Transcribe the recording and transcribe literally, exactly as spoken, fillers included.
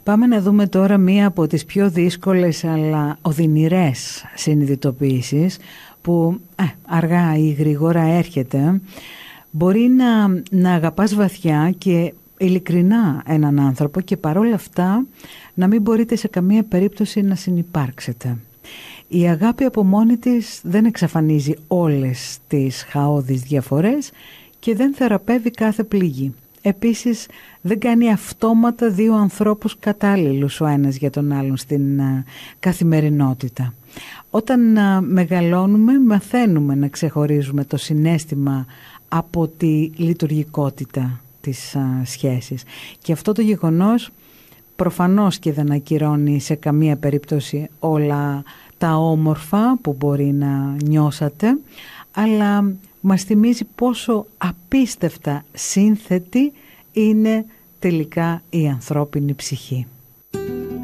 Πάμε να δούμε τώρα μία από τις πιο δύσκολες αλλά οδυνηρές συνειδητοποιήσεις που ε, αργά ή γρήγορα έρχεται. Μπορεί να, να αγαπάς βαθιά και ειλικρινά έναν άνθρωπο και παρόλα αυτά να μην μπορείτε σε καμία περίπτωση να συνυπάρξετε. Η αγάπη από μόνη της δεν εξαφανίζει όλες τις χαώδεις διαφορές και δεν θεραπεύει κάθε πληγή. Επίσης δεν κάνει αυτόματα δύο ανθρώπους κατάλληλους ο ένας για τον άλλον στην α, καθημερινότητα. Όταν α, μεγαλώνουμε μαθαίνουμε να ξεχωρίζουμε το συναίσθημα από τη λειτουργικότητα της α, σχέσης. Και αυτό το γεγονός προφανώς και δεν ακυρώνει σε καμία περίπτωση όλα τα όμορφα που μπορεί να νιώσατε, αλλά μας θυμίζει πόσο απίστευτα σύνθετη είναι τελικά η ανθρώπινη ψυχή.